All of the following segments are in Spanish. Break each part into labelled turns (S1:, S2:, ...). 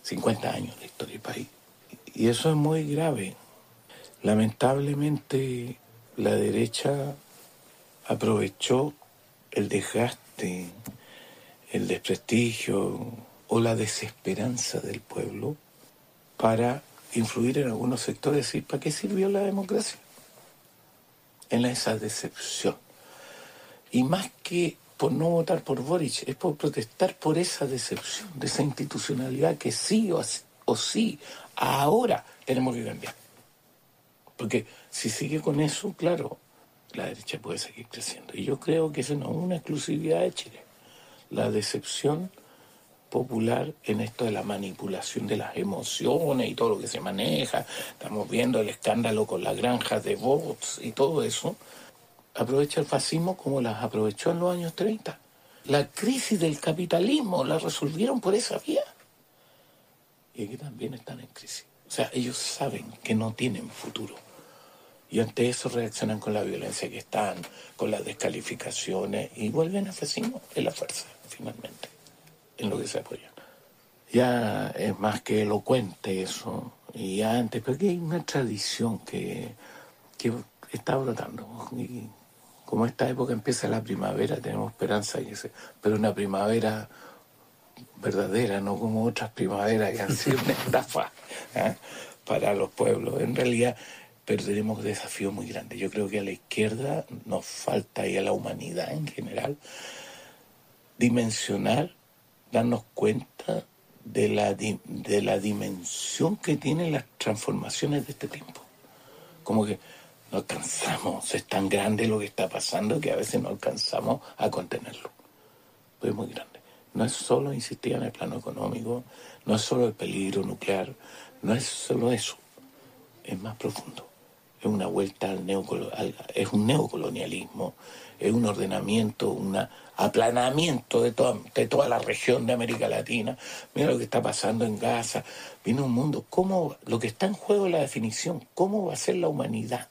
S1: 50 años de historia del país. Y eso es muy grave. Lamentablemente, la derecha aprovechó el desgaste, el desprestigio o la desesperanza del pueblo para influir en algunos sectores. ¿Y para qué sirvió la democracia? En esa decepción. Y más que por no votar por Boric, es por protestar por esa decepción, de esa institucionalidad que sí o sí, ahora tenemos que cambiar. Porque si sigue con eso, claro, la derecha puede seguir creciendo. Y yo creo que eso no es una exclusividad de Chile. La decepción popular en esto de la manipulación de las emociones y todo lo que se maneja. Estamos viendo el escándalo con las granjas de bots y todo eso. Aprovecha el fascismo como las aprovechó en los años 30. La crisis del capitalismo la resolvieron por esa vía. Y aquí también están en crisis. O sea, ellos saben que no tienen futuro. Y ante eso reaccionan con la violencia que están, con las descalificaciones, y vuelven al fascismo en la fuerza, finalmente, en lo que se apoyan. Ya es más que elocuente eso. Y ya antes, porque hay una tradición que está brotando. Y como esta época empieza la primavera, tenemos esperanza, pero una primavera verdadera, no como otras primaveras que han sido una estafa para los pueblos. En realidad, pero tenemos desafíos muy grandes. Yo creo que a la izquierda nos falta, y a la humanidad en general, dimensionar, darnos cuenta de la dimensión que tienen las transformaciones de este tiempo. Como que no alcanzamos, es tan grande lo que está pasando que a veces no alcanzamos a contenerlo. Pero es muy grande. No es solo insistir en el plano económico, no es solo el peligro nuclear, no es solo eso, es más profundo. Es una vuelta es un neocolonialismo, es un ordenamiento, un aplanamiento de toda la región de América Latina. Mira lo que está pasando en Gaza. Viene un mundo, lo que está en juego es la definición, cómo va a ser la humanidad,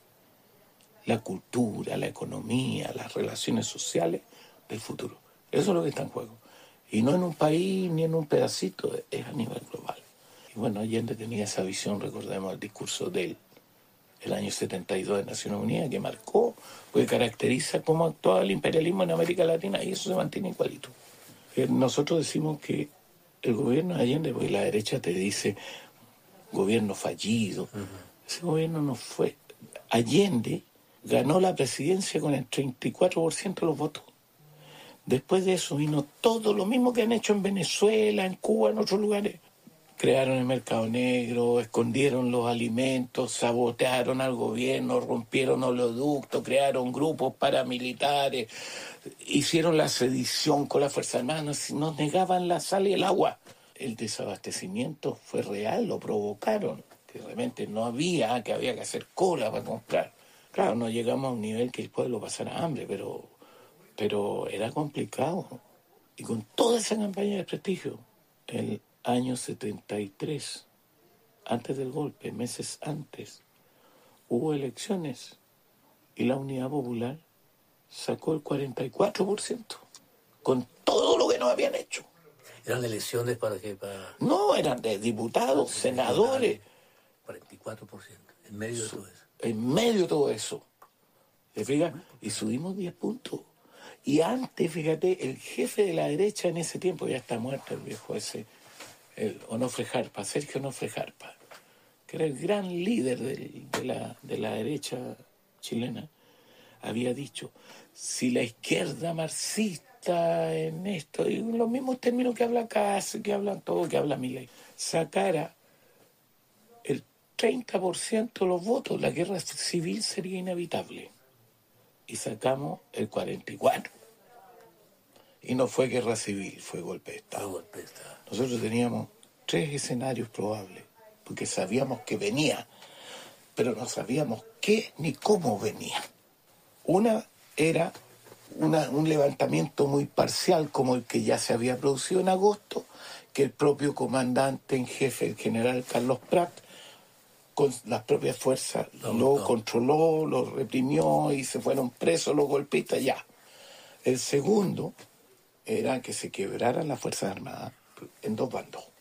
S1: la cultura, la economía, las relaciones sociales del futuro. Eso es lo que está en juego. Y no en un país ni en un pedacito, es a nivel global. Y bueno, Allende tenía esa visión, recordemos el discurso de él, el año 72 de Naciones Unidas, que marcó, porque caracteriza cómo actuaba el imperialismo en América Latina, y eso se mantiene igualito. Nosotros decimos que el gobierno de Allende, porque la derecha te dice gobierno fallido, ese gobierno no fue. Allende ganó la presidencia con el 34% de los votos. Después de eso vino todo lo mismo que han hecho en Venezuela, en Cuba, en otros lugares. Crearon el mercado negro, escondieron los alimentos, sabotearon al gobierno, rompieron oleoductos, crearon grupos paramilitares, hicieron la sedición con las Fuerzas Armadas, nos negaban la sal y el agua. El desabastecimiento fue real, lo provocaron, que realmente no había, que había que hacer cola para comprar. Claro, no llegamos a un nivel que el pueblo pasara hambre, pero era complicado. Y con toda esa campaña de prestigio, el año 73, antes del golpe, meses antes, hubo elecciones y la Unidad Popular sacó el 44%, con todo lo que nos habían hecho.
S2: ¿Eran elecciones para qué?
S1: No, eran de diputados, senadores.
S2: 44%, en medio de todo eso.
S1: En medio de todo eso. ¿Te fijas? Y subimos 10 puntos. Y antes, fíjate, el jefe de la derecha en ese tiempo, ya está muerto el viejo ese, el Onofre Jarpa, Sergio Onofre Jarpa, que era el gran líder de la derecha chilena, había dicho, si la izquierda marxista en esto, y en los mismos términos que habla Kass, que hablan todo, que habla Milei, sacara el 30% de los votos, la guerra civil sería inevitable. Y sacamos el 44%. Y no fue guerra civil, fue golpe de Estado. Nosotros teníamos 3 escenarios probables, porque sabíamos que venía, pero no sabíamos qué ni cómo venía. Una era un levantamiento muy parcial, como el que ya se había producido en agosto, que el propio comandante en jefe, el general Carlos Prat, con las propias fuerzas lo controló, lo reprimió y se fueron presos los golpistas, ya. El segundo era que se quebraran las Fuerzas Armadas en 2 bandos.